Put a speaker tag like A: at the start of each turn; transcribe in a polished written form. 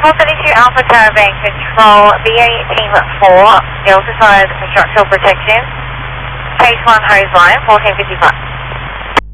A: 472 Alpha Caravan Control, BA Team 4, Delta side for structural protection. Phase 1 hose line, 1455.